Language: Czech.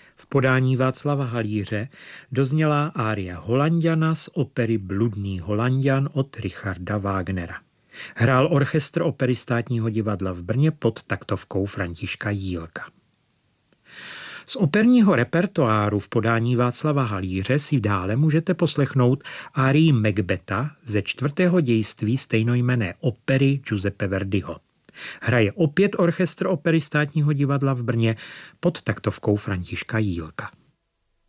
V podání Václava Halíře dozněla ária Holanďana z opery Bludný Holanďan od Richarda Wagnera. Hrál orchestr Opery Státního divadla v Brně pod taktovkou Františka Jílka. Z operního repertoáru v podání Václava Halíře si dále můžete poslechnout árii Macbetha ze 4. dějství stejnojmenné opery Giuseppe Verdiho. Hraje opět orchestr Opery Státního divadla v Brně pod taktovkou Františka Jílka.